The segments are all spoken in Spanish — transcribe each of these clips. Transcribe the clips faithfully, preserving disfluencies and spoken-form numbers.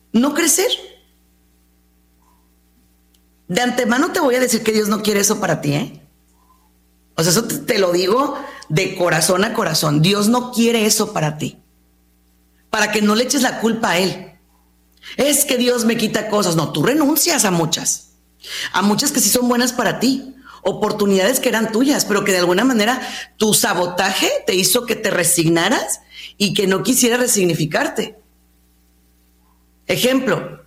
no crecer. De antemano te voy a decir que Dios no quiere eso para ti, ¿eh? O sea, eso te, te lo digo de corazón a corazón. Dios no quiere eso para ti. Para que no le eches la culpa a Él. Es que Dios me quita cosas. No, tú renuncias a muchas. A muchas que sí son buenas para ti. Oportunidades que eran tuyas, pero que de alguna manera tu sabotaje te hizo que te resignaras y que no quisieras resignificarte. Ejemplo.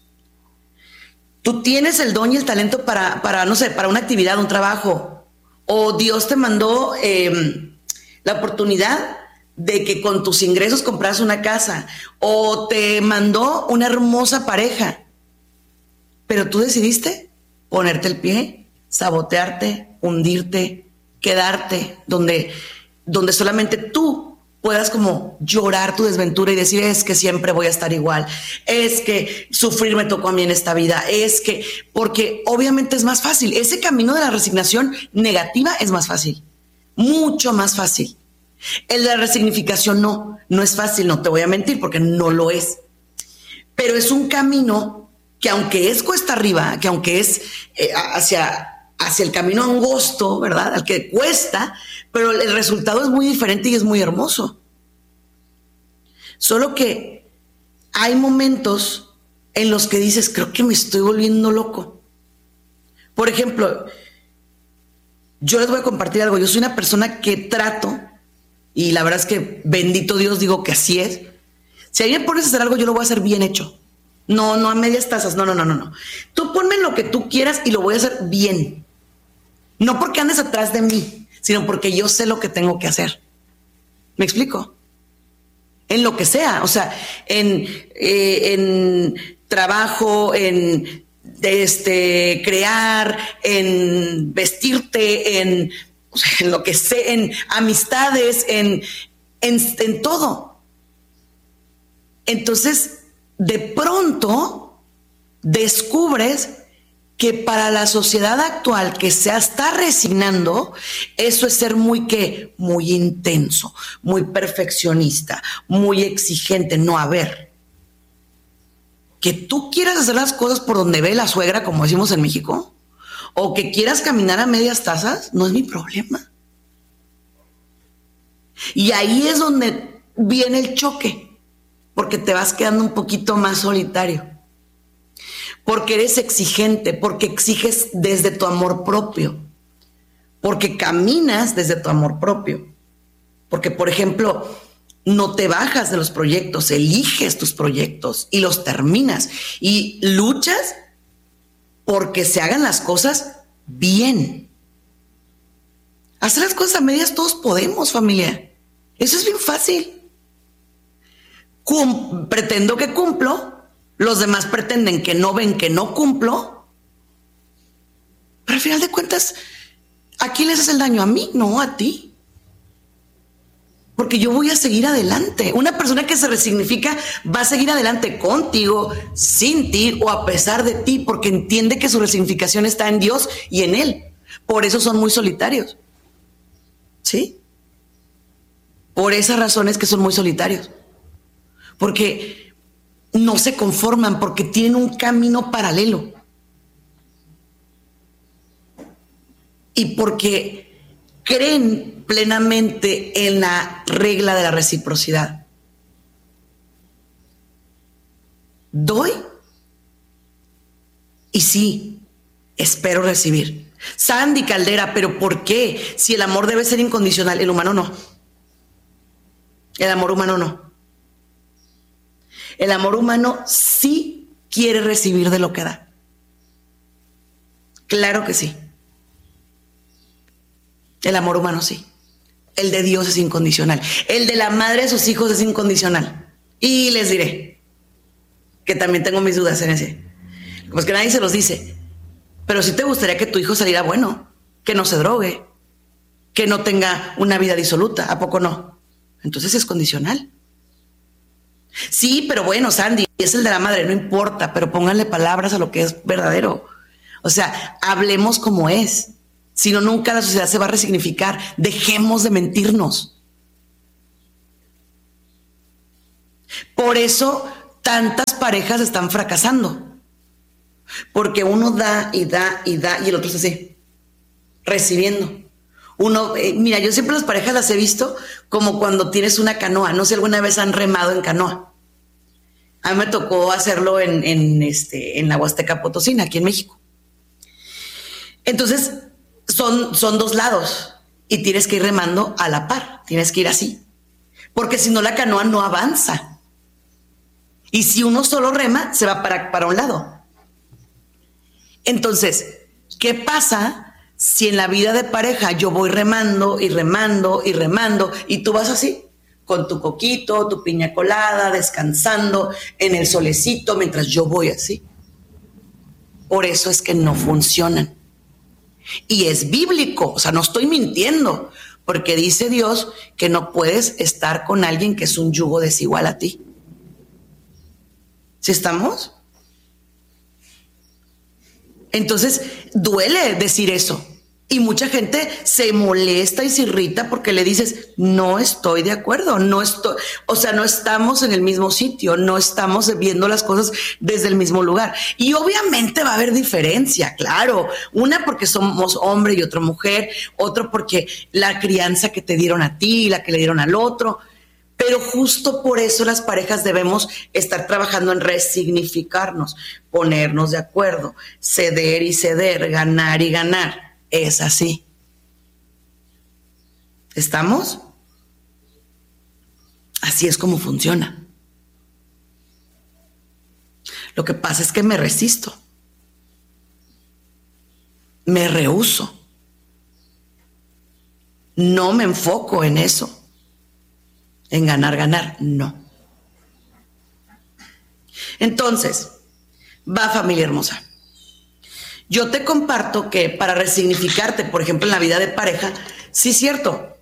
Tú tienes el don y el talento para, para no sé, para una actividad, un trabajo. O Dios te mandó eh, la oportunidad de que con tus ingresos compras una casa. O te mandó una hermosa pareja. Pero tú decidiste ponerte el pie, sabotearte, hundirte, quedarte donde, donde solamente tú puedas como llorar tu desventura y decir, es que siempre voy a estar igual, es que sufrir me tocó a mí en esta vida, es que, porque obviamente es más fácil, ese camino de la resignación negativa es más fácil, mucho más fácil. El de la resignificación no, no es fácil, no te voy a mentir porque no lo es, pero es un camino que aunque es cuesta arriba, que aunque es eh, hacia... hacia el camino angosto, ¿verdad? Al que cuesta, pero el resultado es muy diferente y es muy hermoso. Solo que hay momentos en los que dices, creo que me estoy volviendo loco. Por ejemplo, yo les voy a compartir algo. Yo soy una persona que trato, y la verdad es que bendito Dios digo que así es. Si a mí me pones a hacer algo, yo lo voy a hacer bien hecho. No, no a medias tazas, no, no, no, no, no. Tú ponme lo que tú quieras y lo voy a hacer bien. No porque andes atrás de mí, sino porque yo sé lo que tengo que hacer. ¿Me explico? En lo que sea, o sea, en, eh, en trabajo, en este, crear, en vestirte, en, o sea, en lo que sé, en amistades, en, en, en todo. Entonces, de pronto, descubres que para la sociedad actual que se está resignando, eso es ser muy ¿qué? Muy intenso, muy perfeccionista, muy exigente. No, a ver, que tú quieras hacer las cosas por donde ve la suegra, como decimos en México, o que quieras caminar a medias tazas, no es mi problema. Y ahí es donde viene el choque, porque te vas quedando un poquito más solitario. Porque eres exigente, porque exiges desde tu amor propio, porque caminas desde tu amor propio, porque, por ejemplo, no te bajas de los proyectos, eliges tus proyectos y los terminas y luchas porque se hagan las cosas bien. Hacer las cosas a medias todos podemos, familia. Eso es bien fácil. Cum- pretendo que cumplo. Los demás pretenden que no ven que no cumplo, pero al final de cuentas, ¿a quién le haces el daño? ¿A mí? No, a ti. Porque yo voy a seguir adelante. Una persona que se resignifica va a seguir adelante contigo, sin ti o a pesar de ti, porque entiende que su resignificación está en Dios y en Él. Por eso son muy solitarios. ¿Sí? Por esas razones que son muy solitarios. Porque no se conforman, porque tienen un camino paralelo. Y porque creen plenamente en la regla de la reciprocidad. Doy y sí, espero recibir. Sandy Caldera, ¿pero por qué? Si el amor debe ser incondicional, el humano no. El amor humano no. El amor humano sí quiere recibir de lo que da. Claro que sí. El amor humano sí. El de Dios es incondicional. El de la madre de sus hijos es incondicional. Y les diré que también tengo mis dudas en ese. Pues que nadie se los dice. Pero sí te gustaría que tu hijo saliera bueno, que no se drogue, que no tenga una vida disoluta. ¿A poco no? Entonces es condicional. Sí, pero bueno, Sandy, es el de la madre, no importa, pero pónganle palabras a lo que es verdadero. O sea, hablemos como es. Si no, nunca la sociedad se va a resignificar. Dejemos de mentirnos. Por eso tantas parejas están fracasando. Porque uno da y da y da y el otro está así, recibiendo. Uno, eh, mira, yo siempre las parejas las he visto como cuando tienes una canoa. No sé, alguna vez han remado en canoa. A mí me tocó hacerlo en, en, este, en la Huasteca Potosina, aquí en México. Entonces, son, son dos lados y tienes que ir remando a la par. Tienes que ir así. Porque si no, la canoa no avanza. Y si uno solo rema, se va para, para un lado. Entonces, ¿qué pasa si en la vida de pareja yo voy remando y remando y remando y tú vas así, con tu coquito, tu piña colada, descansando en el solecito mientras yo voy así? Por eso es que no funcionan. Y es bíblico, o sea, no estoy mintiendo, porque dice Dios que no puedes estar con alguien que es un yugo desigual a ti. ¿Sí estamos? Entonces, duele decir eso. Y mucha gente se molesta y se irrita porque le dices, no estoy de acuerdo, no estoy, o sea, no estamos en el mismo sitio, no estamos viendo las cosas desde el mismo lugar. Y obviamente va a haber diferencia, claro. Una porque somos hombre y otra mujer, otro porque la crianza que te dieron a ti y la que le dieron al otro. Pero justo por eso las parejas debemos estar trabajando en resignificarnos, ponernos de acuerdo, ceder y ceder, ganar y ganar. Es así. ¿Estamos? Así es como funciona. Lo que pasa es que me resisto. Me rehúso. No me enfoco en eso. En ganar, ganar, no. Entonces, va, familia hermosa. Yo te comparto que para resignificarte, por ejemplo, en la vida de pareja, sí es cierto,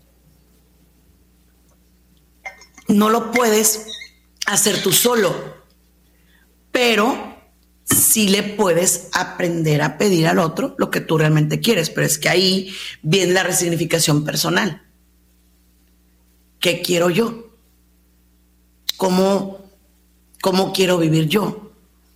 no lo puedes hacer tú solo, pero sí le puedes aprender a pedir al otro lo que tú realmente quieres, pero es que ahí viene la resignificación personal. ¿Qué quiero yo? ¿Cómo, cómo quiero vivir yo?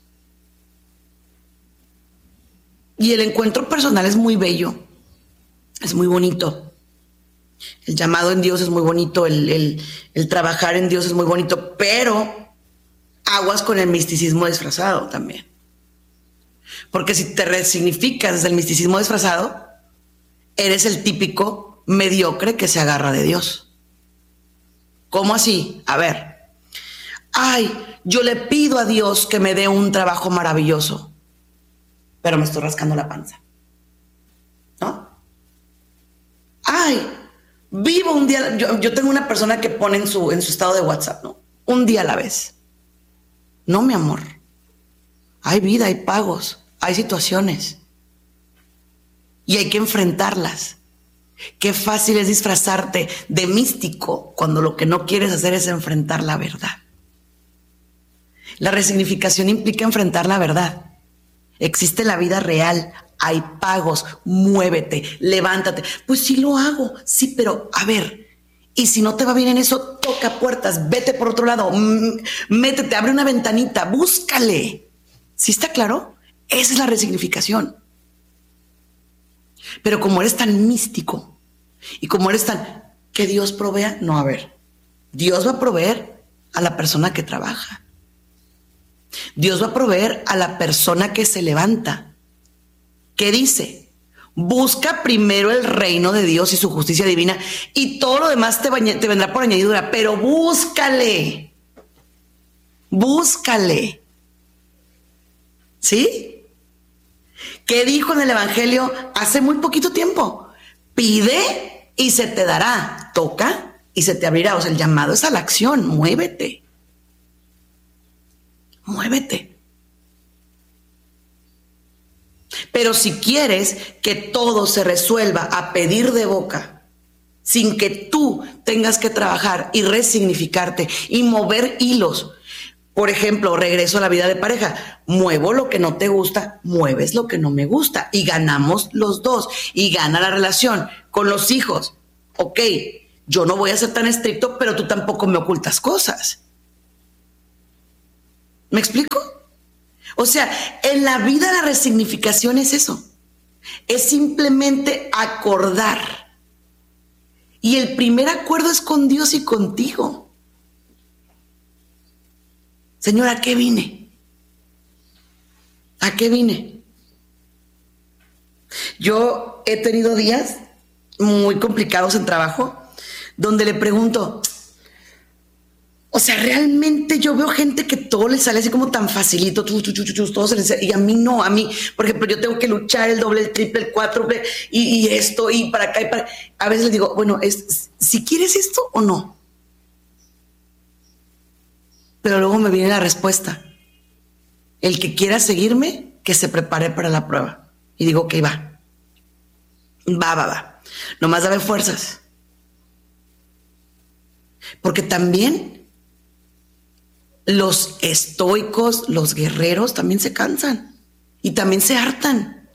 Y el encuentro personal es muy bello, es muy bonito. El llamado en Dios es muy bonito, el, el, el trabajar en Dios es muy bonito, pero aguas con el misticismo disfrazado también. Porque si te resignificas desde el misticismo disfrazado, eres el típico mediocre que se agarra de Dios. ¿Cómo así? A ver, ay, yo le pido a Dios que me dé un trabajo maravilloso, pero me estoy rascando la panza, ¿no? Ay, vivo un día, yo, yo tengo una persona que pone en su, en su estado de WhatsApp, ¿no? Un día a la vez. No, mi amor, hay vida, hay pagos, hay situaciones y hay que enfrentarlas. Qué fácil es disfrazarte de místico cuando lo que no quieres hacer es enfrentar la verdad. La resignificación implica enfrentar la verdad. Existe la vida real, hay pagos, muévete, levántate. Pues sí lo hago, sí, pero a ver, y si no te va bien en eso, toca puertas, vete por otro lado, métete, abre una ventanita, búscale. ¿Sí está claro? Esa es la resignificación. Pero como eres tan místico y como eres tan que Dios provea, no, a ver, Dios va a proveer a la persona que trabaja. Dios va a proveer a la persona que se levanta. ¿Qué dice? Busca primero el reino de Dios y su justicia divina y todo lo demás te, te vendrá por añadidura, pero búscale. Búscale. ¿Sí? ¿Qué dijo en el Evangelio hace muy poquito tiempo? Pide y se te dará. Toca y se te abrirá. O sea, el llamado es a la acción. Muévete. Muévete. Pero si quieres que todo se resuelva a pedir de boca, sin que tú tengas que trabajar y resignificarte y mover hilos, por ejemplo, regreso a la vida de pareja, muevo lo que no te gusta, mueves lo que no me gusta y ganamos los dos y gana la relación con los hijos. Ok, yo no voy a ser tan estricto, pero tú tampoco me ocultas cosas. ¿Me explico? O sea, en la vida la resignificación es eso. Es simplemente acordar. Y el primer acuerdo es con Dios y contigo. Señor, ¿a qué vine? ¿A qué vine? Yo he tenido días muy complicados en trabajo donde le pregunto, o sea, realmente yo veo gente que todo le sale así como tan facilito, tú, tú, tú, tú, todo se les, y a mí no, a mí, por ejemplo, yo tengo que luchar el doble, el triple, el cuádruple, y, y esto, y para acá, y para... A veces les digo, bueno, es, si quieres esto o no. Pero luego me viene la respuesta. El que quiera seguirme, que se prepare para la prueba. Y digo, ok, va. Va, va, va. Nomás dame fuerzas. Porque también los estoicos, los guerreros también se cansan y también se hartan.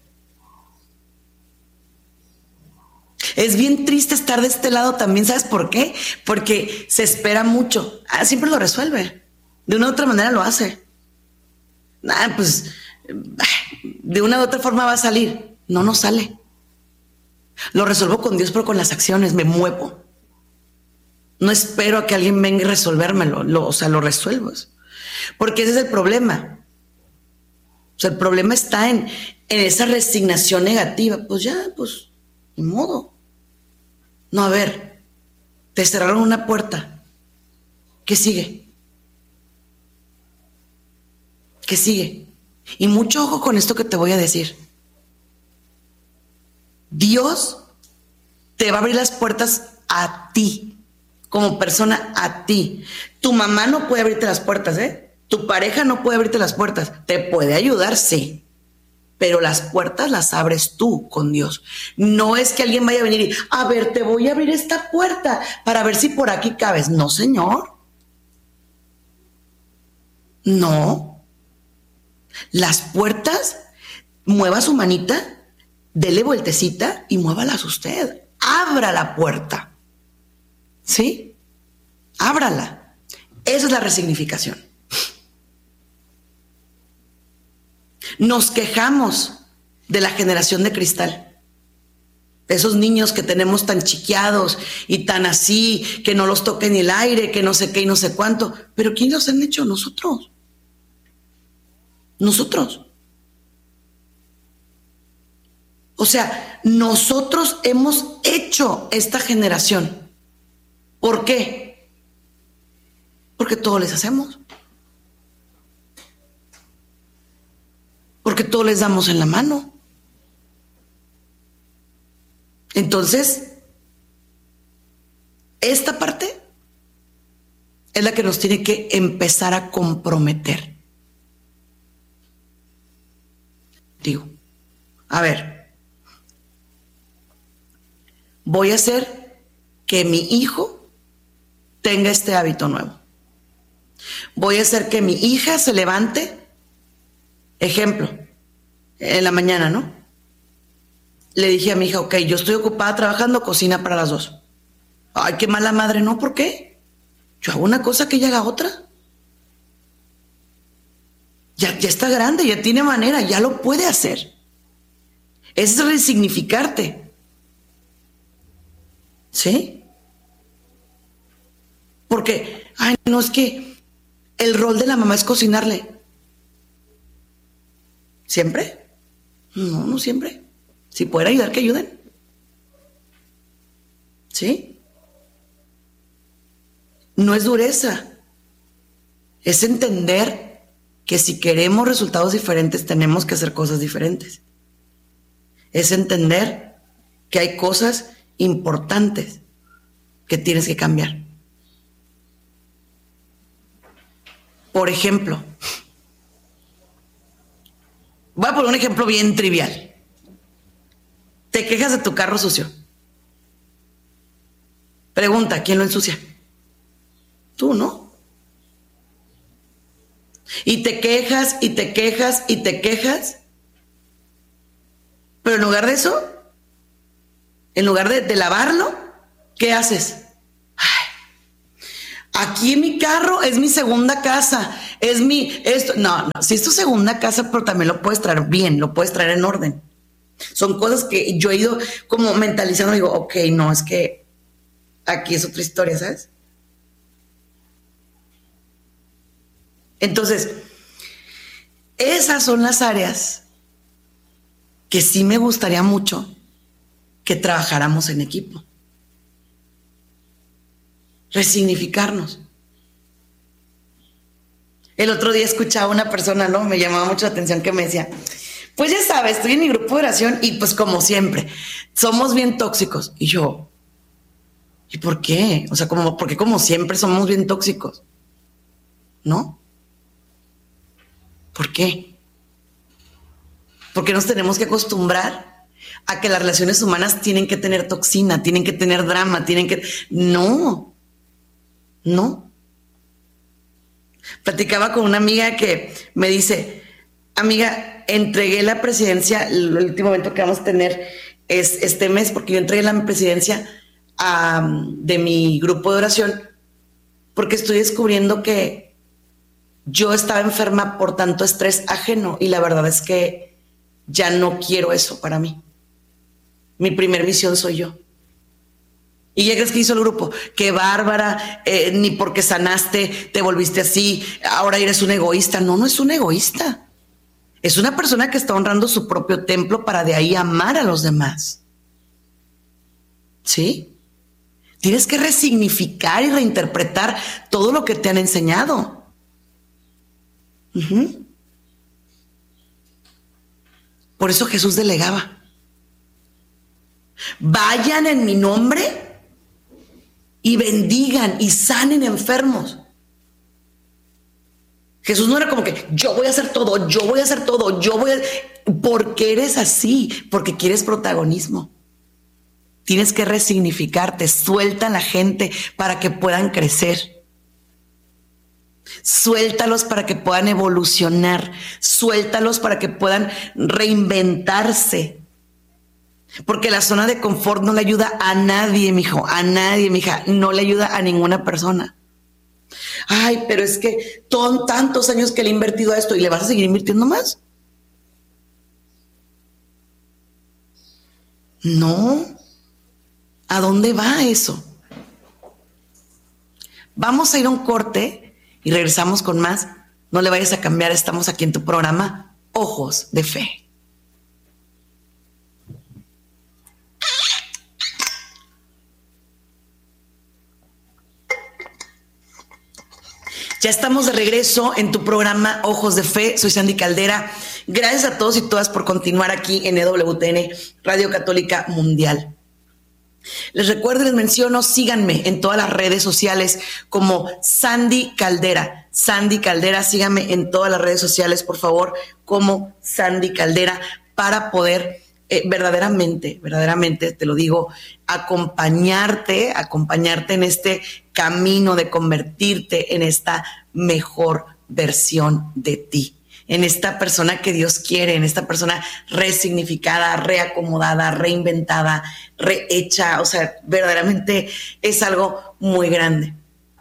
Es bien triste estar de este lado también, ¿sabes por qué? Porque se espera mucho. Ah, siempre lo resuelve. De una u otra manera lo hace. Ah, pues de una u otra forma va a salir. No, no sale. Lo resuelvo con Dios, pero con las acciones me muevo. No espero a que alguien venga y resolvérmelo, lo, o sea, lo resuelvo. Porque ese es el problema. O sea, el problema está en, en esa resignación negativa. Pues ya, pues, ni modo. No, a ver, te cerraron una puerta. ¿Qué sigue? ¿Qué sigue? Y mucho ojo con esto que te voy a decir. Dios te va a abrir las puertas a ti. Como persona, a ti. Tu mamá no puede abrirte las puertas, ¿eh? Tu pareja no puede abrirte las puertas. Te puede ayudar, sí. Pero las puertas las abres tú con Dios. No es que alguien vaya a venir y, a ver, te voy a abrir esta puerta para ver si por aquí cabes. No, señor. No. Las puertas, mueva su manita, dele vueltecita y muévalas usted. Abra la puerta. ¿Sí? Ábrala. Esa es la resignificación. Nos quejamos de la generación de cristal. Esos niños que tenemos tan chiqueados y tan así, que no los toque ni el aire, que no sé qué y no sé cuánto. Pero ¿quién los han hecho? Nosotros. Nosotros. O sea, nosotros hemos hecho esta generación. ¿Por qué? Porque todo les hacemos. Porque todo les damos en la mano. Entonces, esta parte es la que nos tiene que empezar a comprometer. Digo, a ver, voy a hacer que mi hijo tenga este hábito nuevo. Voy a hacer que mi hija se levante, ejemplo, en la mañana, ¿no? Le dije a mi hija, ok, yo estoy ocupada trabajando, cocina para las dos. Ay, qué mala madre, ¿no? ¿Por qué? Yo hago una cosa que ella haga otra. Ya, ya está grande, ya tiene manera, ya lo puede hacer. Es resignificarte. ¿Sí? Porque, ay, no, es que el rol de la mamá es cocinarle. ¿Siempre? No, no siempre. Si pueden ayudar, que ayuden. ¿Sí? No es dureza. Es entender que si queremos resultados diferentes, tenemos que hacer cosas diferentes. Es entender que hay cosas importantes que tienes que cambiar. Por ejemplo, voy a poner un ejemplo bien trivial. Te quejas de tu carro sucio. Pregunta, ¿quién lo ensucia? Tú, ¿no? Y te quejas, y te quejas, y te quejas. Pero en lugar de eso, en lugar de, de lavarlo, ¿qué haces? Ay, Aquí en mi carro es mi segunda casa, es mi, esto, no, no, si es tu segunda casa, pero también lo puedes traer bien, lo puedes traer en orden. Son cosas que yo he ido como mentalizando, digo, ok, no, es que aquí es otra historia, ¿sabes? Entonces, esas son las áreas que sí me gustaría mucho que trabajáramos en equipo. Resignificarnos. El otro día escuchaba a una persona, ¿no? Me llamaba mucho la atención que me decía, pues ya sabes, estoy en mi grupo de oración y pues como siempre, somos bien tóxicos. Y yo, ¿y por qué? O sea, como, porque como siempre somos bien tóxicos, ¿no? ¿Por qué? Porque nos tenemos que acostumbrar a que las relaciones humanas tienen que tener toxina, tienen que tener drama, tienen que... No, no. Platicaba con una amiga que me dice, amiga, entregué la presidencia, el último evento que vamos a tener es este mes, porque yo entregué la presidencia um, de mi grupo de oración, porque estoy descubriendo que yo estaba enferma por tanto estrés ajeno y la verdad es que ya no quiero eso para mí. Mi primer misión soy yo. ¿Y ya crees que hizo el grupo? Qué bárbara, eh, ni porque sanaste te volviste así, ahora eres un egoísta. No, no es un egoísta. Es una persona que está honrando su propio templo para de ahí amar a los demás. ¿Sí? Tienes que resignificar y reinterpretar todo lo que te han enseñado. Uh-huh. Por eso Jesús delegaba. Vayan en mi nombre y bendigan y sanen enfermos. Jesús no era como que yo voy a hacer todo, yo voy a hacer todo, yo voy a... Porque eres así, porque quieres protagonismo. Tienes que resignificarte, suelta a la gente para que puedan crecer. Suéltalos para que puedan evolucionar, suéltalos para que puedan reinventarse. Porque la zona de confort no le ayuda a nadie, mijo, a nadie, mija, no le ayuda a ninguna persona. Ay, pero es que son tantos años que le he invertido a esto y le vas a seguir invirtiendo más. No. ¿A dónde va eso? Vamos a ir a un corte y regresamos con más. No le vayas a cambiar, estamos aquí en tu programa Ojos de Fe. Ya estamos de regreso en tu programa Ojos de Fe. Soy Sandy Caldera. Gracias a todos y todas por continuar aquí en E W T N, Radio Católica Mundial. Les recuerdo y les menciono, síganme en todas las redes sociales como Sandy Caldera. Sandy Caldera, síganme en todas las redes sociales, por favor, como Sandy Caldera, para poder eh, verdaderamente, verdaderamente, te lo digo, acompañarte, acompañarte en este camino de convertirte en esta mejor versión de ti, en esta persona que Dios quiere, en esta persona resignificada, reacomodada, reinventada, rehecha. O sea, verdaderamente es algo muy grande.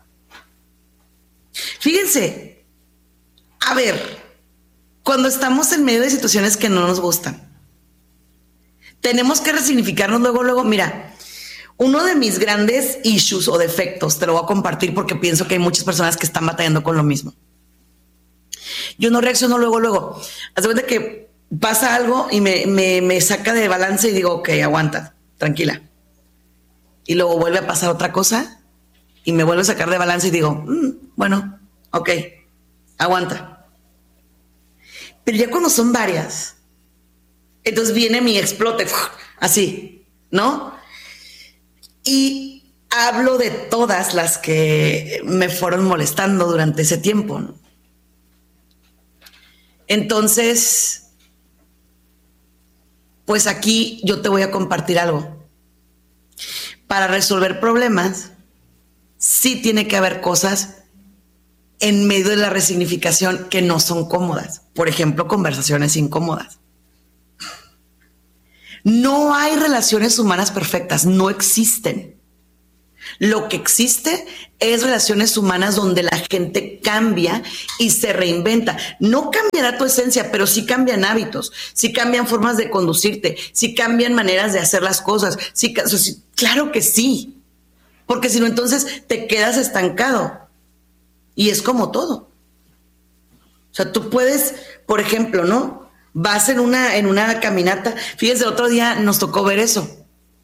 Fíjense, a ver, cuando estamos en medio de situaciones que no nos gustan, tenemos que resignificarnos luego, luego, mira, uno de mis grandes issues o defectos, te lo voy a compartir porque pienso que hay muchas personas que están batallando con lo mismo. Yo no reacciono luego, luego. Haz de cuenta que pasa algo y me, me, me saca de balance y digo, ok, aguanta, tranquila. Y luego vuelve a pasar otra cosa y me vuelve a sacar de balance y digo, mm, bueno, ok, aguanta. Pero ya cuando son varias, entonces viene mi explote, así, ¿no? Y hablo de todas las que me fueron molestando durante ese tiempo, ¿no? Entonces, pues aquí yo te voy a compartir algo. Para resolver problemas, sí tiene que haber cosas en medio de la resignificación que no son cómodas. Por ejemplo, conversaciones incómodas. No hay relaciones humanas perfectas, no existen. Lo que existe es relaciones humanas donde la gente cambia y se reinventa. No cambiará tu esencia, pero sí cambian hábitos, sí cambian formas de conducirte, sí cambian maneras de hacer las cosas. Sí, o sea, sí, claro que sí, porque si no, entonces te quedas estancado. Y es como todo. O sea, tú puedes, por ejemplo, ¿no? Vas en una, en una caminata. Fíjense, el otro día nos tocó ver eso.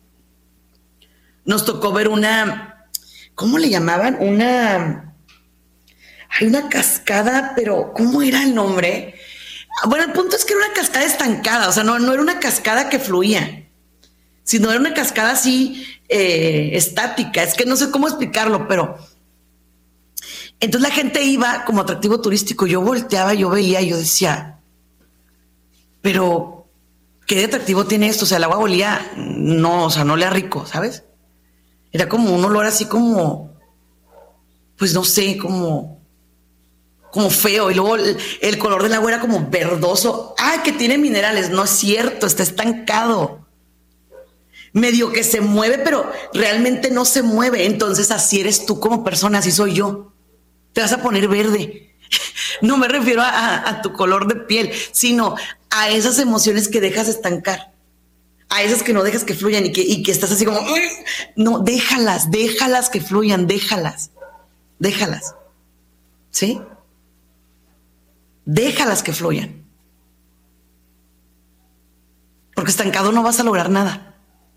Nos tocó ver una, ¿cómo le llamaban? Una, hay una cascada, pero ¿cómo era el nombre? Bueno, el punto es que era una cascada estancada, o sea, no, no era una cascada que fluía, sino era una cascada así eh, estática. Es que no sé cómo explicarlo, pero entonces la gente iba como atractivo turístico. Yo volteaba, yo veía, yo decía, pero ¿qué de atractivo tiene esto? O sea, el agua olía, no, o sea, no olía rico, ¿sabes? Era como un olor así como, pues no sé, como, como feo. Y luego el, el color del agua era como verdoso. ¡Ay, que tiene minerales! No es cierto, está estancado. Medio que se mueve, pero realmente no se mueve. Entonces así eres tú como persona, así soy yo. Te vas a poner verde. No me refiero a, a, a tu color de piel, sino a esas emociones que dejas estancar. A esas que no dejas que fluyan y que, y que estás así como, no, déjalas, déjalas que fluyan, déjalas, déjalas, ¿sí? Déjalas que fluyan. Porque estancado no vas a lograr nada.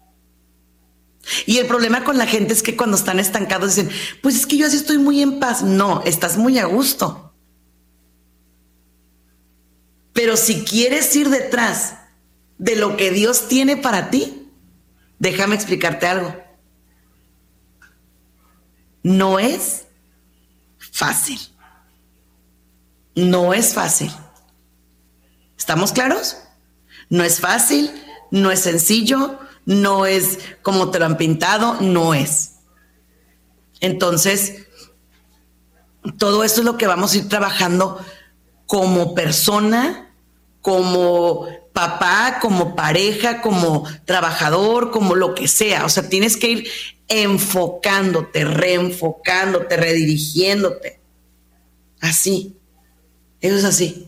Y el problema con la gente es que cuando están estancados dicen, pues es que yo así estoy muy en paz. No, estás muy a gusto. Pero si quieres ir detrás de lo que Dios tiene para ti, déjame explicarte algo. No es fácil. No es fácil. ¿Estamos claros? No es fácil, no es sencillo, no es como te lo han pintado, no es. Entonces, todo esto es lo que vamos a ir trabajando como persona, como papá, como pareja, como trabajador, como lo que sea. O sea, tienes que ir enfocándote, reenfocándote, redirigiéndote. Así. Eso es así.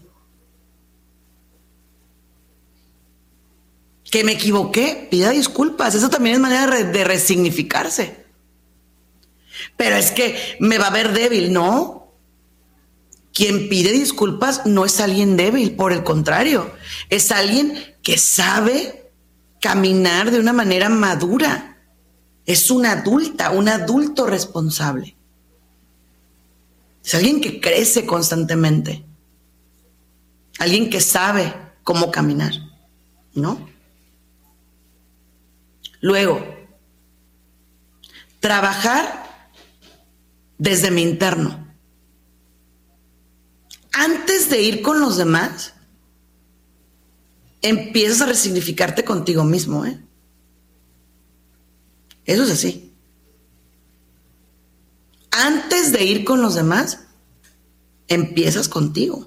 Que me equivoqué, pida disculpas. Eso también es manera de, de resignificarse. Pero es que me va a ver débil, ¿no? Quien pide disculpas no es alguien débil, por el contrario, es alguien que sabe caminar de una manera madura. Es una adulta, un adulto responsable. Es alguien que crece constantemente. Alguien que sabe cómo caminar, ¿no? Luego, trabajar desde mi interno. Antes de ir con los demás, empiezas a resignificarte contigo mismo, ¿eh? Eso es así. Antes de ir con los demás, empiezas contigo.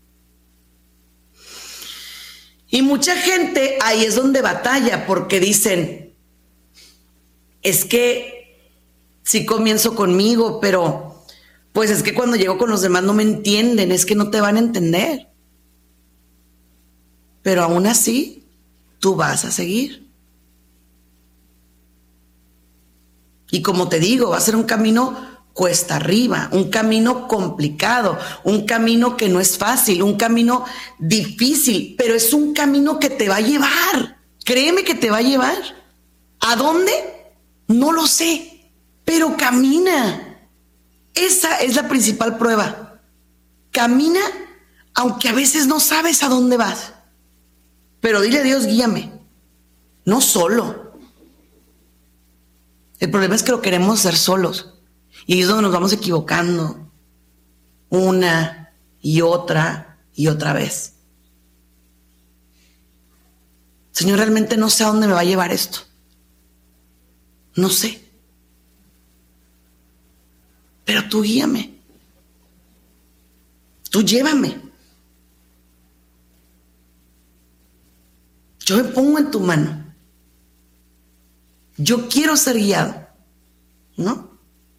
Y mucha gente ahí es donde batalla, porque dicen, es que sí comienzo conmigo, pero pues es que cuando llego con los demás no me entienden, es que no te van a entender. Pero aún así, tú vas a seguir. Y como te digo, va a ser un camino cuesta arriba, un camino complicado, un camino que no es fácil, un camino difícil, pero es un camino que te va a llevar. Créeme que te va a llevar. ¿A dónde? No lo sé, pero camina. Esa es la principal prueba. Camina, aunque a veces no sabes a dónde vas. Pero dile a Dios, guíame. No solo. El problema es que lo queremos hacer solos. Y ahí es donde nos vamos equivocando. Una y otra y otra vez. Señor, realmente no sé a dónde me va a llevar esto. No sé. Pero tú guíame. Tú llévame. Yo me pongo en tu mano. Yo quiero ser guiado. ¿no?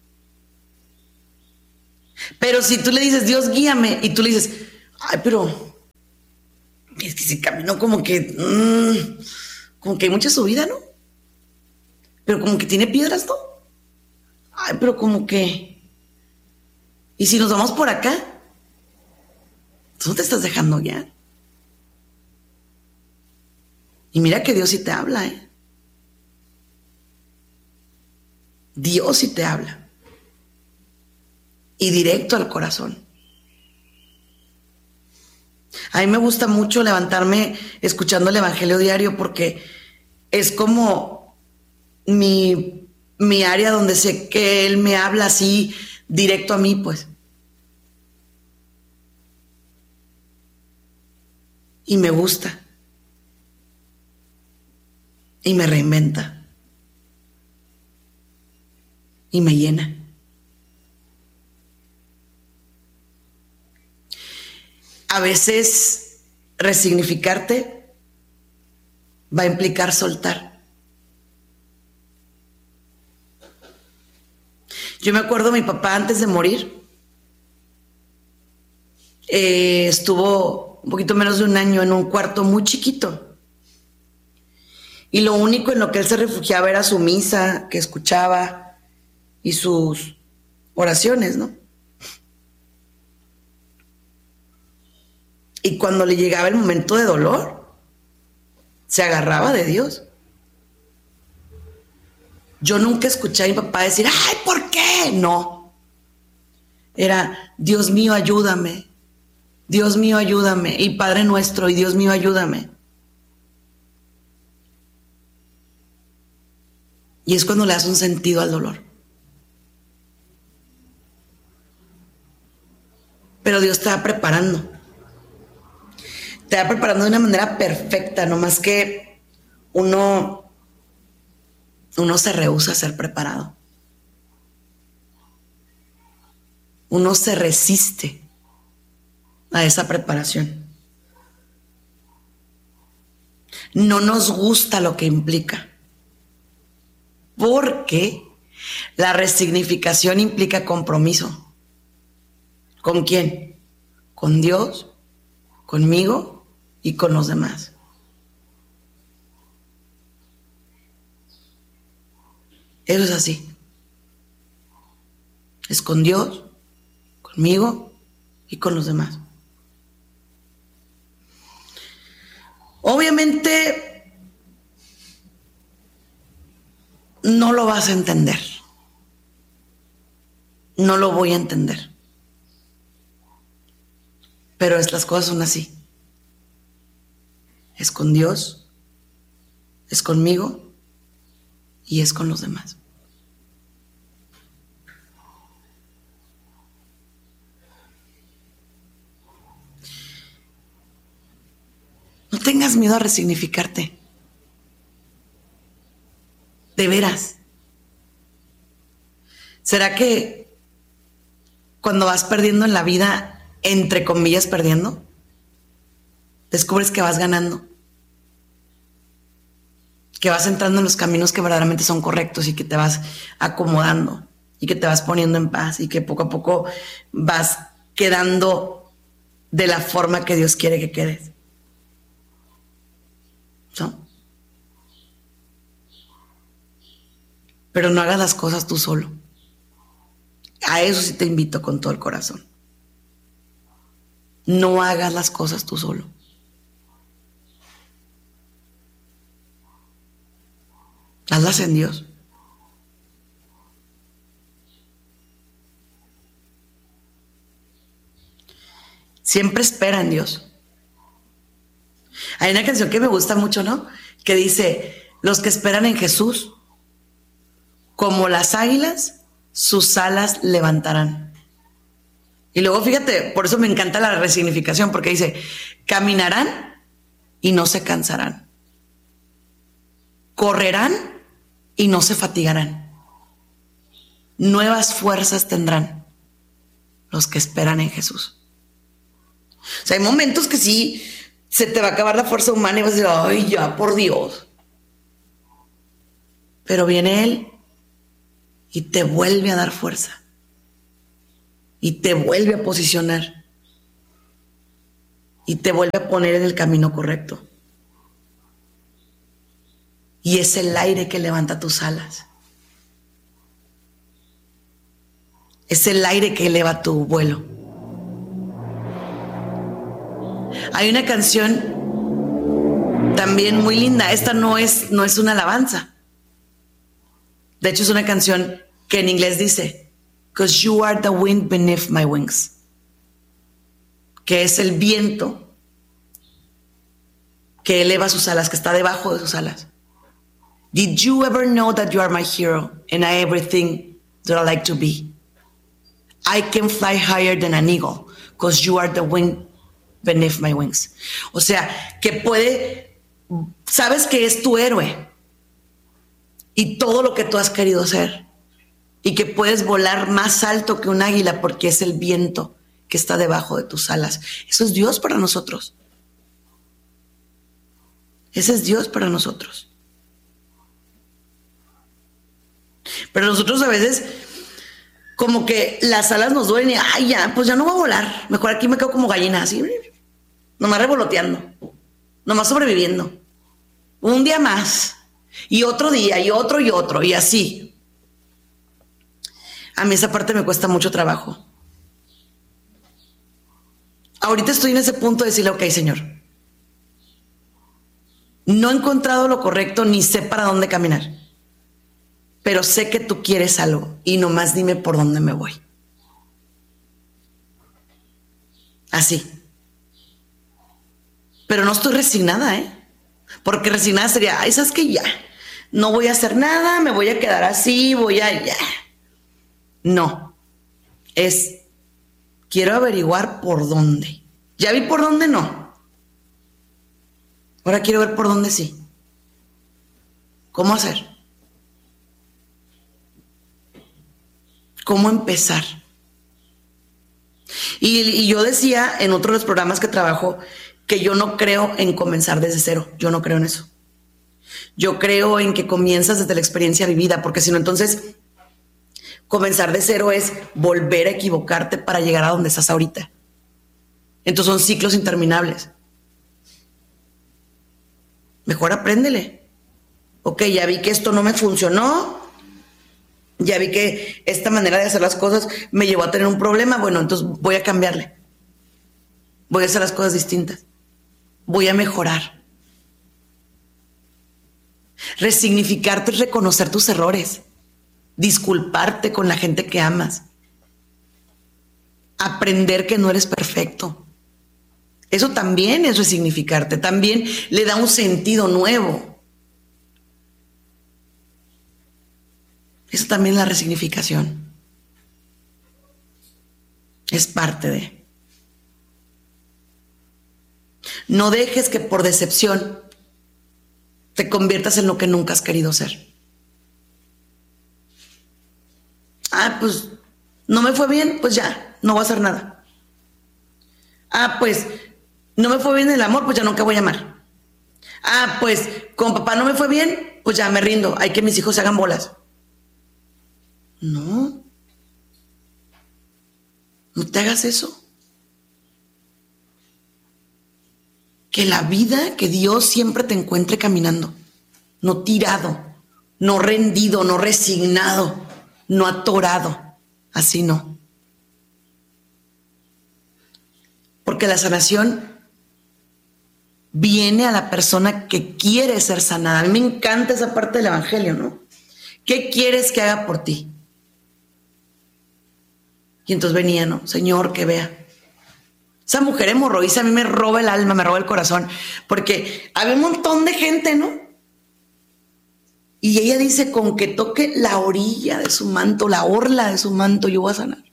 Pero si tú le dices, Dios, guíame, y tú le dices, ay, pero es que si camino como que, mmm, como que hay mucha subida, ¿no? Pero como que tiene piedras, ¿no? Ay, pero como que, ¿y si nos vamos por acá? Tú no te estás dejando guiar. Y mira que Dios sí te habla, ¿eh? Dios sí te habla. Y directo al corazón. A mí me gusta mucho levantarme escuchando el Evangelio diario porque es como mi, mi área donde sé que Él me habla así directo a mí, pues. Y me gusta. Y me reinventa. Y me llena. A veces resignificarte va a implicar soltar. Yo me acuerdo mi papá antes de morir, eh, estuvo un poquito menos de un año en un cuarto muy chiquito. Y lo único en lo que él se refugiaba era su misa que escuchaba y sus oraciones, ¿no? Y cuando le llegaba el momento de dolor, se agarraba de Dios. Yo nunca escuché a mi papá decir, ay, ¿por qué? No. Era, Dios mío, ayúdame. Dios mío, ayúdame. Y Padre nuestro, y Dios mío, ayúdame. Y es cuando le das un sentido al dolor. Pero Dios te va preparando. Te va preparando de una manera perfecta, no más que uno, uno se rehúsa a ser preparado. Uno se resiste a esa preparación. No nos gusta lo que implica. Porque la resignificación implica compromiso. ¿Con quién? Con Dios, conmigo y con los demás. Eso es así. Es con Dios, conmigo y con los demás. Obviamente no lo vas a entender. No lo voy a entender. Pero estas cosas son así. Es con Dios, es conmigo y es con los demás. No tengas miedo a resignificarte. De veras. ¿Será que cuando vas perdiendo en la vida, entre comillas perdiendo, descubres que vas ganando? Que vas entrando en los caminos que verdaderamente son correctos y que te vas acomodando y que te vas poniendo en paz y que poco a poco vas quedando de la forma que Dios quiere que quedes. ¿No? Pero no hagas las cosas tú solo. A eso sí te invito con todo el corazón. No hagas las cosas tú solo. Hazlas en Dios. Siempre espera en Dios. Hay una canción que me gusta mucho, ¿no? Que dice, los que esperan en Jesús, como las águilas, sus alas levantarán. Y luego fíjate, por eso me encanta la resignificación, porque dice, caminarán y no se cansarán. Correrán y no se fatigarán. Nuevas fuerzas tendrán los que esperan en Jesús. O sea, hay momentos que sí se te va a acabar la fuerza humana y vas a decir, ay, ya, por Dios. Pero viene Él y te vuelve a dar fuerza y te vuelve a posicionar y te vuelve a poner en el camino correcto. Y es el aire que levanta tus alas. Es el aire que eleva tu vuelo. Hay una canción también muy linda. Esta no es, no es una alabanza. De hecho, es una canción que en inglés dice, "'Cause you are the wind beneath my wings", que es el viento que eleva sus alas, que está debajo de sus alas. Did you ever know that you are my hero and I everything that I like to be? I can fly higher than an eagle because you are the wind beneath my wings. O sea, que puede, sabes que es tu héroe y todo lo que tú has querido ser y que puedes volar más alto que un águila porque es el viento que está debajo de tus alas. Eso es Dios para nosotros. Ese es Dios para nosotros. Pero nosotros a veces como que las alas nos duelen y ay ya, pues ya no voy a volar, mejor aquí me quedo como gallina así, nomás revoloteando, nomás sobreviviendo un día más y otro día y otro y otro y así. A mí esa parte me cuesta mucho trabajo. Ahorita estoy en ese punto de decirle, ok, Señor, no he encontrado lo correcto ni sé para dónde caminar, pero sé que tú quieres algo y nomás dime por dónde me voy. Así. Pero no estoy resignada, ¿eh? Porque resignada sería, ay, ¿sabes qué? Ya, no voy a hacer nada, me voy a quedar así, voy a, ya. No. Es, quiero averiguar por dónde. Ya vi por dónde no. Ahora quiero ver por dónde sí. ¿Cómo hacer? ¿Cómo empezar? Y, y yo decía en otro de los programas que trabajo que yo no creo en comenzar desde cero. Yo no creo en eso. Yo creo en que comienzas desde la experiencia vivida, porque si no, entonces comenzar de cero es volver a equivocarte para llegar a donde estás ahorita. Entonces son ciclos interminables. Mejor apréndele. Ok, ya vi que esto no me funcionó. Ya vi que esta manera de hacer las cosas me llevó a tener un problema. Bueno, entonces voy a cambiarle. Voy a hacer las cosas distintas. Voy a mejorar. Resignificarte es reconocer tus errores. Disculparte con la gente que amas. Aprender que no eres perfecto. Eso también es resignificarte. También le da un sentido nuevo. Eso también es la resignificación. Es parte de. No dejes que por decepción te conviertas en lo que nunca has querido ser. Ah, pues no me fue bien, pues ya, no voy a hacer nada. Ah, pues no me fue bien el amor, pues ya nunca voy a amar. Ah, pues con papá no me fue bien, pues ya me rindo. Hay que mis hijos se hagan bolas. No. No te hagas eso. Que la vida, que Dios siempre te encuentre caminando, no tirado, no rendido, no resignado, no atorado. Así no. Porque la sanación viene a la persona que quiere ser sanada. A mí me encanta esa parte del evangelio, ¿no? ¿Qué quieres que haga por ti? Y entonces venía, ¿no? Señor, que vea. Esa mujer hemorroísa a mí me roba el alma, me roba el corazón, porque había un montón de gente, ¿no? Y ella dice, con que toque la orilla de su manto, la orla de su manto, yo voy a sanar.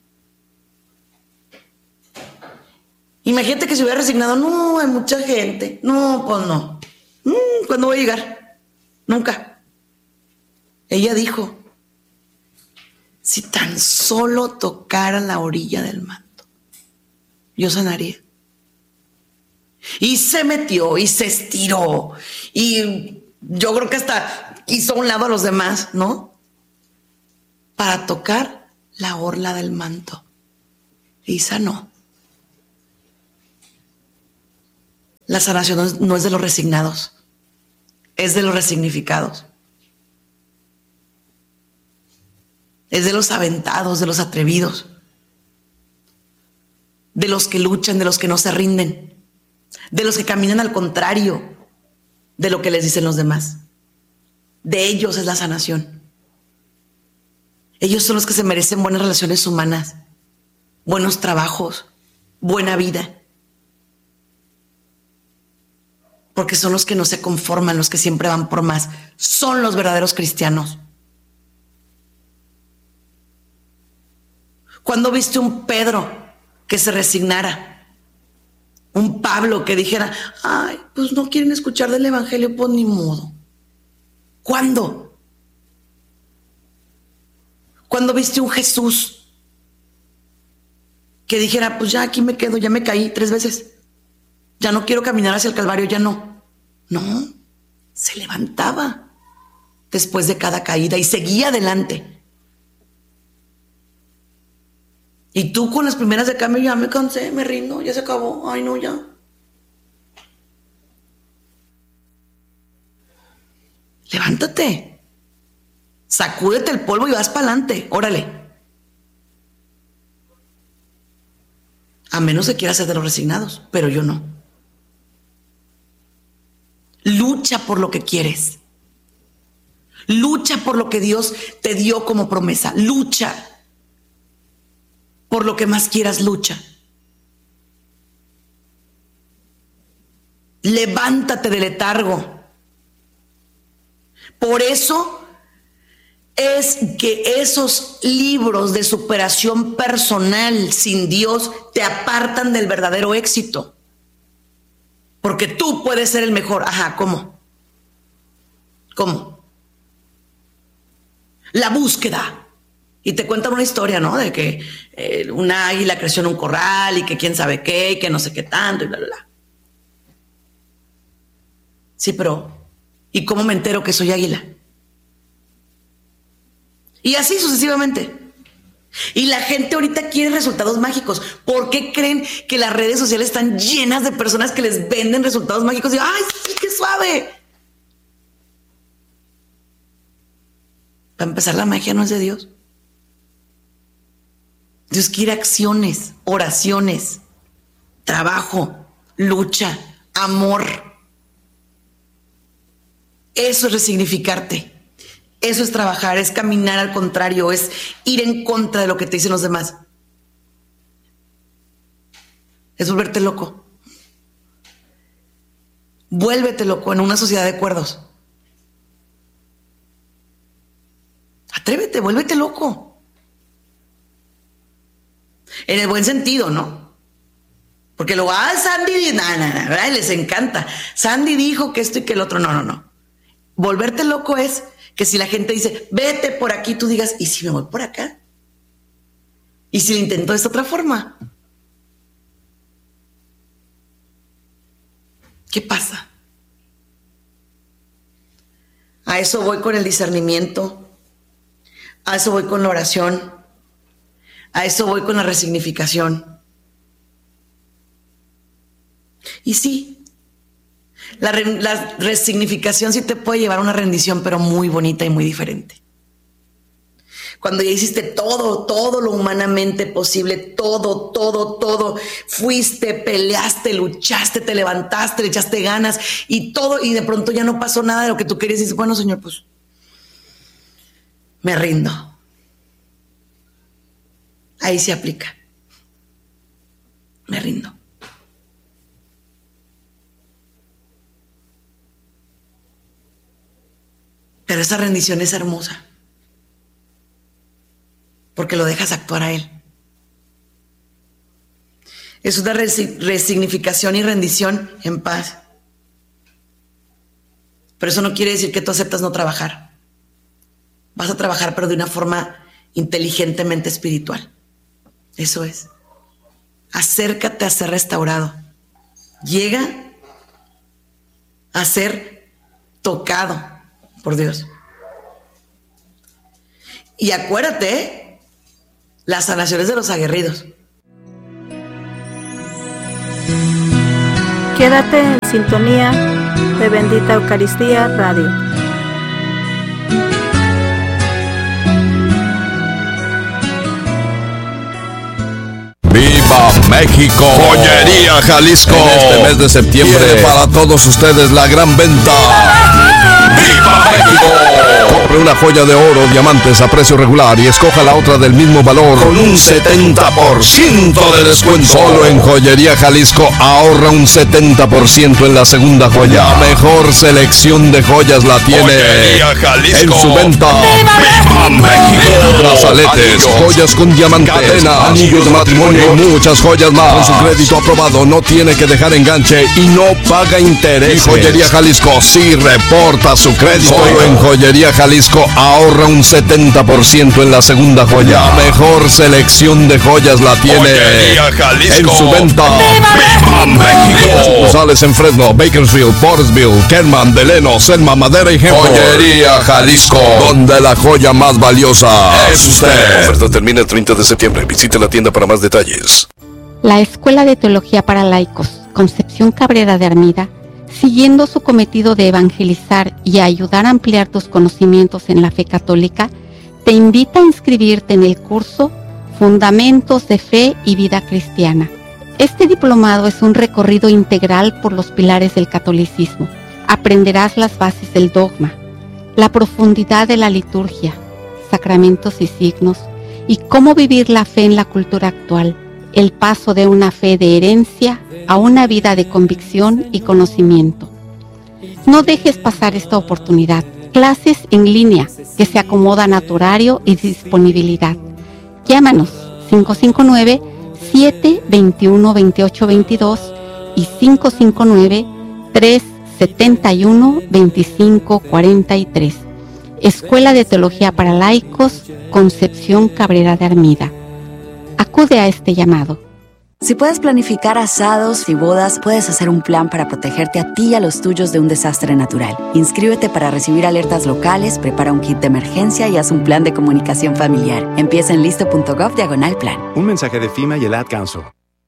Imagínate que se hubiera resignado, no, hay mucha gente, no, pues no. Mm, ¿Cuándo voy a llegar? Nunca. Ella dijo, si tan solo tocara la orilla del manto, yo sanaría. Y se metió y se estiró y yo creo que hasta hizo a un lado a los demás, ¿no? para tocar la orla del manto. Y sanó. La sanación no es, no es de los resignados, es de los resignificados. Es de los aventados, de los atrevidos, de los que luchan, de los que no se rinden, de los que caminan al contrario de lo que les dicen los demás. De ellos es la sanación. Ellos son los que se merecen buenas relaciones humanas, buenos trabajos, buena vida. Porque son los que no se conforman, los que siempre van por más. Son los verdaderos cristianos. ¿Cuándo viste un Pedro que se resignara? Un Pablo que dijera, ay, pues no quieren escuchar del evangelio, pues ni modo. ¿Cuándo? ¿Cuándo viste un Jesús que dijera, pues ya aquí me quedo, ya me caí tres veces, ya no quiero caminar hacia el Calvario, ya no? No, se levantaba después de cada caída y seguía adelante. Y tú con las primeras de cambio, ya me cansé, me rindo, ya se acabó, ay no, ya. Levántate, sacúdete el polvo y vas para adelante, órale. A menos que quieras ser de los resignados, pero yo no. Lucha por lo que quieres. Lucha por lo que Dios te dio como promesa. Lucha por lo que más quieras, lucha. Levántate del letargo. Por eso es que esos libros de superación personal sin Dios te apartan del verdadero éxito. Porque tú puedes ser el mejor. Ajá, ¿cómo? ¿Cómo? La búsqueda. Y te cuentan una historia, ¿no? De que eh, una águila creció en un corral y que quién sabe qué, y que no sé qué tanto y bla, bla, bla. Sí, pero ¿y cómo me entero que soy águila? Y así sucesivamente. Y la gente ahorita quiere resultados mágicos. ¿Por qué creen que las redes sociales están llenas de personas que les venden resultados mágicos? Y ¡ay, sí, qué suave! Para empezar, la magia no es de Dios. Dios quiere acciones, oraciones, trabajo, lucha, amor. Eso es resignificarte. Eso es trabajar, es caminar al contrario, es ir en contra de lo que te dicen los demás. Es volverte loco. Vuélvete loco en una sociedad de cuerdos. Atrévete, vuélvete loco. En el buen sentido, ¿no? Porque luego, ah, Sandy, nada, nada, ¿verdad? Les encanta. Sandy dijo que esto y que el otro. No, no, no. Volverte loco es que si la gente dice, vete por aquí, tú digas, ¿y si me voy por acá? ¿Y si lo intento de esta otra forma? ¿Qué pasa? A eso voy con el discernimiento, a eso voy con la oración, a eso voy con la resignificación. Y sí, la, re, la resignificación sí te puede llevar a una rendición, pero muy bonita y muy diferente. Cuando ya hiciste todo, todo lo humanamente posible, todo, todo, todo, fuiste, peleaste, luchaste, te levantaste, le echaste ganas y todo, y de pronto ya no pasó nada de lo que tú querías y dices, bueno, Señor, pues me rindo. Ahí se aplica. Me rindo. Pero esa rendición es hermosa. Porque lo dejas actuar a Él. Es una resignificación y rendición en paz. Pero eso no quiere decir que tú aceptas no trabajar. Vas a trabajar, pero de una forma inteligentemente espiritual. Eso es. Acércate a ser restaurado. Llega a ser tocado por Dios. Y acuérdate, las sanaciones de los aguerridos. Quédate en sintonía de Bendita Eucaristía Radio. ¡Viva México! Joyería Jalisco. En este mes de septiembre tiene para todos ustedes la gran venta. ¡Viva México! Compre una joya de oro, diamantes a precio regular y escoja la otra del mismo valor con un setenta por ciento de descuento. Solo en Joyería Jalisco ahorra un setenta por ciento en la segunda joya. La mejor selección de joyas la tiene Joyería Jalisco en su venta. ¡Viva México! Brazaletes, joyas con diamantes, cadenas, anillos de matrimonio y muchas joyas más. Con su crédito aprobado no tiene que dejar enganche y no paga intereses. Y Joyería Jalisco sí reporta su crédito. Solo en Joyería Jalisco ahorra un setenta por ciento en la segunda joya. La mejor selección de joyas la tiene Joyería Jalisco en su venta. ¡Viva México! Sucursales en Fresno, Bakersfield, Portersville, Kerman, Deleno, Selma, Madera y Ejemplo. Joyería Jalisco, donde la joya más valiosa es usted. La oferta termina el treinta de septiembre. Visite la tienda para más detalles. La Escuela de Teología para Laicos, Concepción Cabrera de Armida, siguiendo su cometido de evangelizar y ayudar a ampliar tus conocimientos en la fe católica, te invita a inscribirte en el curso Fundamentos de Fe y Vida Cristiana. Este diplomado es un recorrido integral por los pilares del catolicismo. Aprenderás las bases del dogma, la profundidad de la liturgia, sacramentos y signos, y cómo vivir la fe en la cultura actual, el paso de una fe de herencia a una vida de convicción y conocimiento. No dejes pasar esta oportunidad. Clases en línea que se acomodan a tu horario y disponibilidad. Llámanos cinco cinco nueve, siete dos uno, dos ocho dos dos y cinco cinco nueve, tres siete uno, dos cinco cuatro tres. Escuela de Teología para Laicos, Concepción Cabrera de Armida. Acude a este llamado. Si puedes planificar asados y bodas, puedes hacer un plan para protegerte a ti y a los tuyos de un desastre natural. Inscríbete para recibir alertas locales, prepara un kit de emergencia y haz un plan de comunicación familiar. Empieza en listo punto gov diagonal plan. Un mensaje de FEMA y el Ad Council.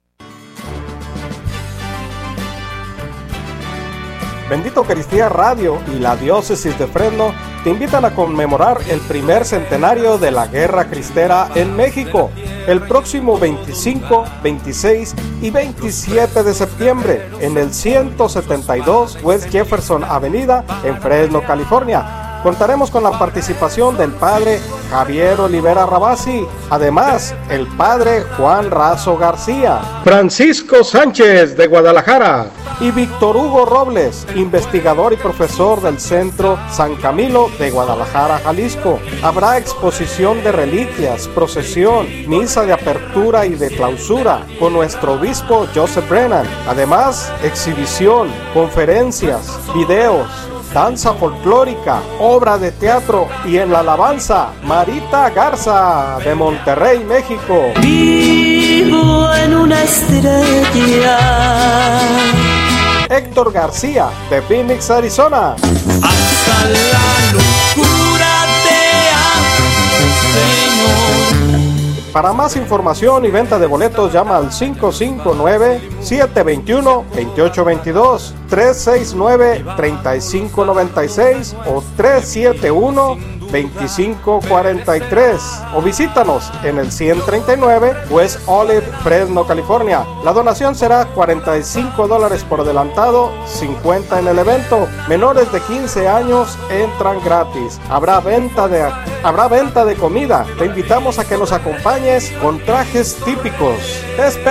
Bendita Eucaristía Radio y la Diócesis de Fresno te invitan a conmemorar el primer centenario de la Guerra Cristera en México, el próximo veinticinco, veintiséis y veintisiete de septiembre en el ciento setenta y dos West Jefferson Avenida en Fresno, California. Contaremos con la participación del padre Javier Olivera Rabasi, además el padre Juan Razo García, Francisco Sánchez de Guadalajara y Víctor Hugo Robles, investigador y profesor del Centro San Camilo de Guadalajara, Jalisco. Habrá exposición de reliquias, procesión, misa de apertura y de clausura con nuestro obispo Joseph Brennan. Además, exhibición, conferencias, videos, danza folclórica, obra de teatro y en la alabanza, Marita Garza de Monterrey, México. Vivo en una estrella. Héctor García de Phoenix, Arizona. Hasta la locura te amo, Señor. Para más información y venta de boletos llama al cinco cinco nueve, siete dos uno, dos ocho dos dos, tres seis nueve, tres cinco nueve seis o tres siete uno, dos cinco cuatro tres o visítanos en el ciento treinta y nueve West Olive, Fresno, California. La donación será cuarenta y cinco dólares por adelantado, cincuenta en el evento. Menores de quince años entran gratis. Habrá venta de habrá venta de comida. Te invitamos a que nos acompañes con trajes típicos. Te espero.